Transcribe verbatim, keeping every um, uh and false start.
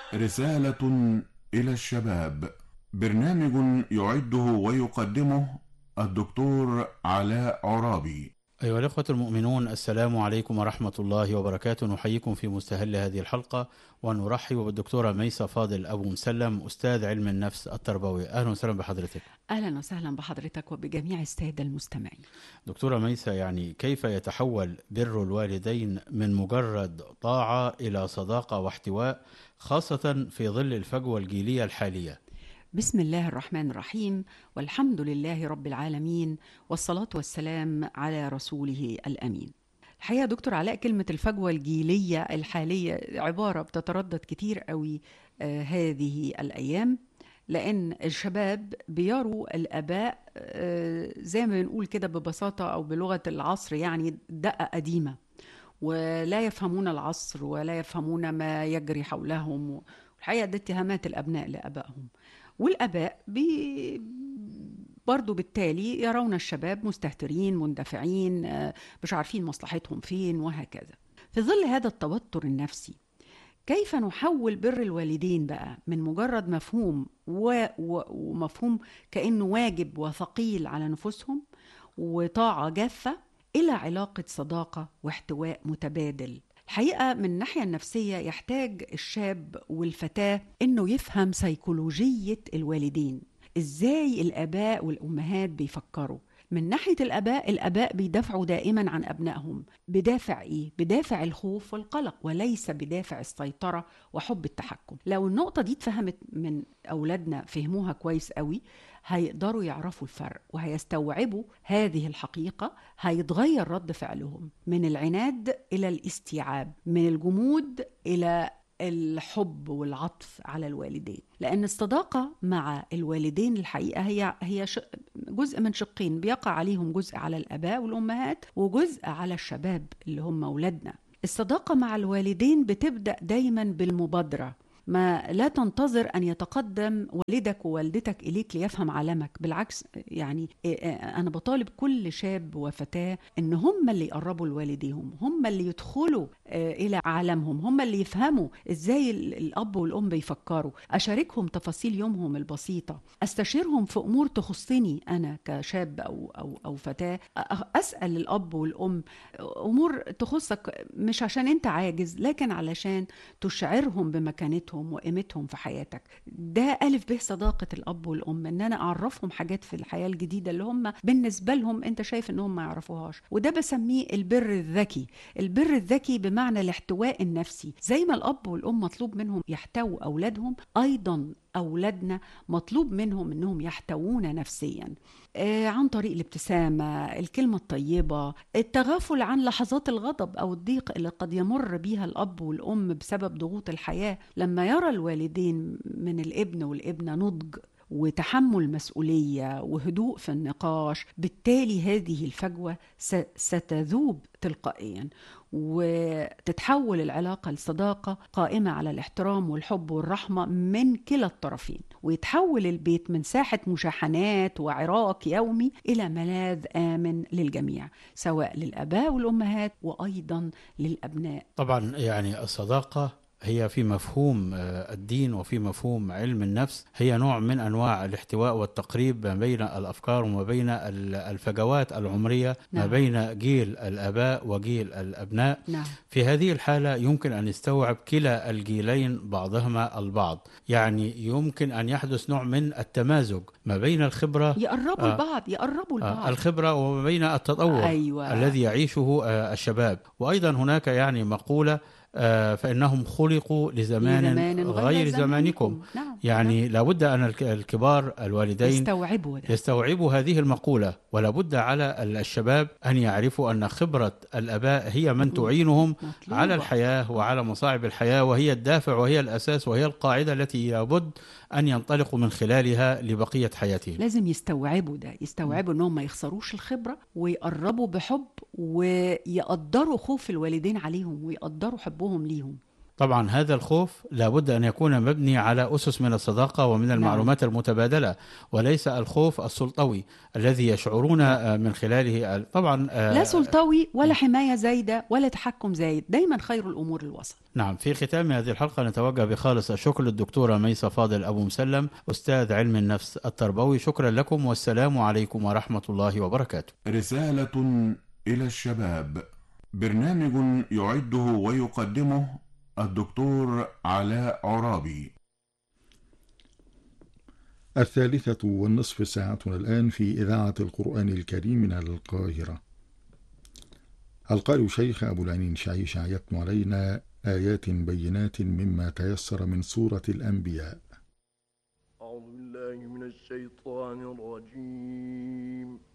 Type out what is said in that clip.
رسالة إلى الشباب، برنامج يعده ويقدمه الدكتور علاء عرابي. أيها الأخوة المؤمنون، السلام عليكم ورحمة الله وبركاته. نحييكم في مستهل هذه الحلقة ونرحب بالدكتورة ميسة فاضل أبو مسلم، أستاذ علم النفس التربوي. أهلا وسهلا بحضرتك. أهلا وسهلا بحضرتك وبجميع السادة المستمعين. دكتورة ميسة، يعني كيف يتحول بر الوالدين من مجرد طاعة إلى صداقة واحتواء، خاصة في ظل الفجوة الجيلية الحالية؟ بسم الله الرحمن الرحيم، والحمد لله رب العالمين، والصلاة والسلام على رسوله الأمين. الحقيقة دكتور علاء، كلمة الفجوة الجيلية الحالية عبارة بتتردد كتير قوي آه هذه الأيام، لأن الشباب بيروا الآباء آه زي ما بنقول كده ببساطة أو بلغة العصر، يعني دقة قديمة، ولا يفهمون العصر ولا يفهمون ما يجري حولهم. الحقيقة ده اتهامات الأبناء لأبائهم، والآباء بي برضو بالتالي يرون الشباب مستهترين مندفعين، مش عارفين مصلحتهم فين، وهكذا. في ظل هذا التوتر النفسي، كيف نحول بر الوالدين بقى من مجرد مفهوم و... و... ومفهوم كأنه واجب وثقيل على نفوسهم وطاعة جافة إلى علاقة صداقة واحتواء متبادل؟ الحقيقة من الناحية النفسية يحتاج الشاب والفتاة إنه يفهم سيكولوجية الوالدين، إزاي الآباء والأمهات بيفكروا. من ناحية الآباء، الآباء بيدافعوا دائما عن أبنائهم بدافع إيه؟ بدافع الخوف والقلق، وليس بدافع السيطرة وحب التحكم. لو النقطة دي اتفهمت من أولادنا، فهموها كويس قوي، هيقدروا يعرفوا الفرق وهيستوعبوا هذه الحقيقة. هيتغير رد فعلهم من العناد إلى الاستيعاب، من الجمود إلى الحب والعطف على الوالدين. لأن الصداقة مع الوالدين الحقيقة هي هي جزء من شقين، بيقع عليهم جزء على الآباء والأمهات وجزء على الشباب اللي هم أولادنا. الصداقة مع الوالدين بتبدأ دايما بالمبادرة، ما لا تنتظر أن يتقدم والدك ووالدتك إليك ليفهم عالمك. بالعكس، يعني أنا بطالب كل شاب وفتاة أن هم اللي يقربوا لوالديهم، هم اللي يدخلوا إلى عالمهم، هم اللي يفهموا إزاي الأب والأم بيفكروا. أشاركهم تفاصيل يومهم البسيطة، أستشيرهم في أمور تخصني أنا كشاب أو, أو, أو فتاة. أسأل الأب والأم أمور تخصك، مش عشان أنت عاجز، لكن علشان تشعرهم بمكانتهم وقيمتهم في حياتك. ده ألف به صداقة الأب والأم، إن أنا أعرفهم حاجات في الحياة الجديدة اللي هم بالنسبة لهم أنت شايف إنهم ما يعرفوهاش. وده بسميه البر الذكي. البر الذكي بمعنى الاحتواء النفسي. زي ما الأب والأم مطلوب منهم يحتووا أولادهم، أيضا أولادنا مطلوب منهم أنهم يحتوون نفسيا، آه عن طريق الابتسامة، الكلمة الطيبة، التغافل عن لحظات الغضب أو الضيق اللي قد يمر بيها الأب والأم بسبب ضغوط الحياة. لما يرى الوالدين من الابن والابنة نضج وتحمل مسؤولية وهدوء في النقاش، بالتالي هذه الفجوة ستذوب تلقائيا، وتتحول العلاقة لصداقة قائمة على الاحترام والحب والرحمة من كلا الطرفين، ويتحول البيت من ساحة مشاحنات وعراك يومي إلى ملاذ آمن للجميع، سواء للآباء والأمهات وأيضا للأبناء. طبعا يعني الصداقة هي في مفهوم الدين وفي مفهوم علم النفس هي نوع من أنواع الاحتواء والتقريب ما بين الأفكار وما بين الفجوات العمرية، نعم. ما بين جيل الآباء وجيل الأبناء، نعم. في هذه الحالة يمكن أن يستوعب كلا الجيلين بعضهما البعض. يعني يمكن أن يحدث نوع من التمازج ما بين الخبرة، يقربوا آه البعض يقربوا البعض آه الخبرة وما بين التطور أيوة. الذي يعيشه آه الشباب. وأيضا هناك يعني مقولة آه فإنهم خلقوا لزمان, لزمان غير زمانكم. نعم. يعني نعم. لابد أن الكبار الوالدين يستوعبوا, يستوعبوا هذه المقولة، ولابد على الشباب أن يعرفوا أن خبرة الآباء هي من تعينهم مطلوبة. على الحياة وعلى مصاعب الحياة، وهي الدافع وهي الأساس وهي القاعدة التي لابد أن ينطلقوا من خلالها لبقية حياتهم. لازم يستوعبوا ده، يستوعبوا أنهم ما يخسروش الخبرة، ويقربوا بحب، ويقدروا خوف الوالدين عليهم، ويقدروا حبهم ليهم. طبعا هذا الخوف لابد أن يكون مبني على أسس من الصداقة ومن المعلومات المتبادلة، وليس الخوف السلطوي الذي يشعرون من خلاله. طبعا لا سلطوي ولا حماية زايدة ولا تحكم زايد، دايما خير الأمور الوسط. نعم. في ختام هذه الحلقة نتوجه بخالص الشكر للدكتورة ميسة فاضل أبو مسلم، أستاذ علم النفس التربوي. شكرا لكم والسلام عليكم ورحمة الله وبركاته. رسالة إلى الشباب، برنامج يعده ويقدمه الدكتور علاء عرابي. الثالثة والنصف ساعتنا الآن في إذاعة القرآن الكريم من القاهرة. القارئ شيخ أبو العنين شعيشع يتلو علينا آيات بينات مما تيسر من سورة الأنبياء. أعوذ بالله من الشيطان الرجيم.